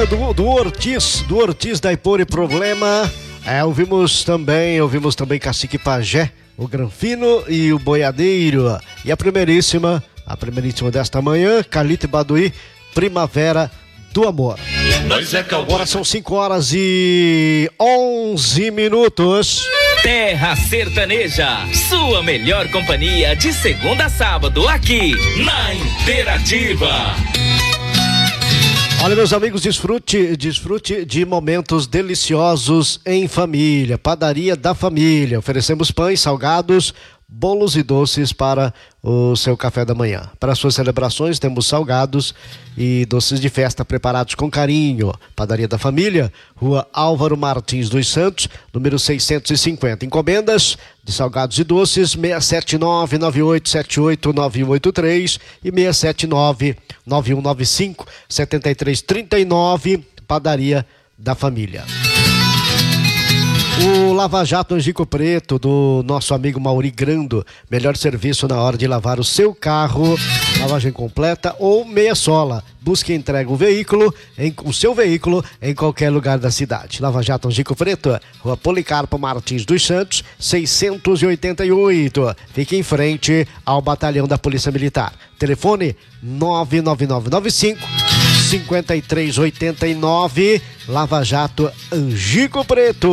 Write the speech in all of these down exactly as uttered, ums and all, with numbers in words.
do, do Ortiz, do Ortiz da Ipor e Problema. É, ouvimos também, ouvimos também Cacique Pajé, o Granfino e o Boiadeiro. E a primeiríssima, a primeiríssima desta manhã, Calite Baduí, Primavera do Amor. Agora são cinco horas e onze minutos. Terra Sertaneja, sua melhor companhia de segunda a sábado aqui na Interativa. Olha, meus amigos, desfrute, desfrute de momentos deliciosos em família. Padaria da Família. Oferecemos pães, salgados, bolos e doces para o seu café da manhã. Para suas celebrações, temos salgados e doces de festa preparados com carinho. Padaria da Família, Rua Álvaro Martins dos Santos, número seiscentos e cinquenta. Encomendas de salgados e doces, seis sete nove, nove oito sete oito, nove um oito três e seis sete nove, nove um nove cinco, sete três três nove. Padaria da Família. O Lava Jato Angico Preto, do nosso amigo Mauri Grando. Melhor serviço na hora de lavar o seu carro, lavagem completa ou meia sola. Busque e entrega o veículo, em, o seu veículo, em qualquer lugar da cidade. Lava Jato Angico Preto, Rua Policarpo Martins dos Santos, seiscentos e oitenta e oito. Fique em frente ao Batalhão da Polícia Militar. Telefone nove nove nove nove cinco, cinco três oito nove. Lava Jato Angico Preto.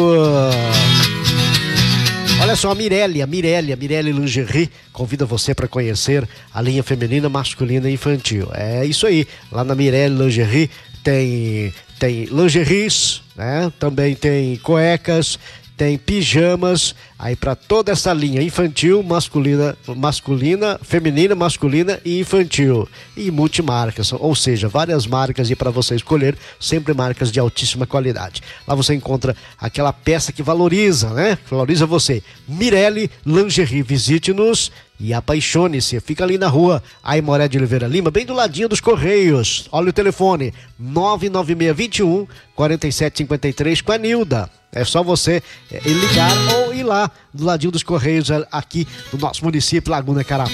Olha só, a Mirelia, Mirelia, Mirelia Lingerie convida você para conhecer a linha feminina, masculina e infantil. É isso aí, lá na Mirelia Lingerie tem, tem lingeries, né? Também tem cuecas, tem pijamas, aí para toda essa linha infantil, masculina, masculina, feminina, masculina e infantil. E multimarcas, ou seja, várias marcas e para você escolher, sempre marcas de altíssima qualidade. Lá você encontra aquela peça que valoriza, né? Valoriza você. Mirelia Lingerie, visite-nos e apaixone-se. Fica ali na rua Aimoré de Oliveira Lima, bem do ladinho dos Correios. Olha o telefone, nove nove seis, dois um, quatro sete cinco três com a Nilda. É só você é, ligar ou ir lá do ladinho dos Correios aqui no nosso município, Laguna Carapã.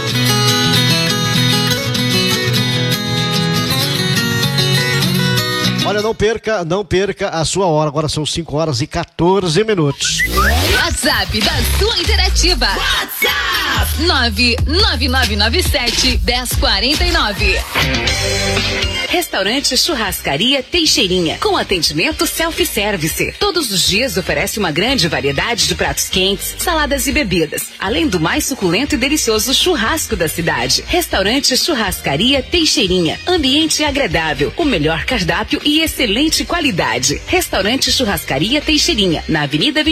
Olha, não perca, não perca a sua hora. Agora são cinco horas e quatorze minutos. WhatsApp da sua Interativa. WhatsApp nove nove nove nove sete, um zero quatro nove. Restaurante Churrascaria Teixeirinha, com atendimento self-service. Todos os dias oferece uma grande variedade de pratos quentes, saladas e bebidas, além do mais suculento e delicioso churrasco da cidade. Restaurante Churrascaria Teixeirinha, ambiente agradável, o melhor cardápio e excelente qualidade. Restaurante Churrascaria Teixeirinha, na Avenida